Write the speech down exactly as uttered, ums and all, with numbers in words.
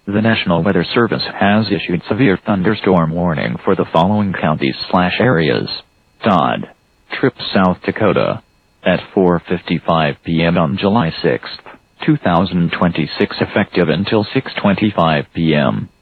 The National Weather Service has issued severe thunderstorm warning for the following counties slash areas. Todd, Tripp, South Dakota. At four fifty-five p m on July sixth, two thousand twenty-six, effective until six twenty-five p m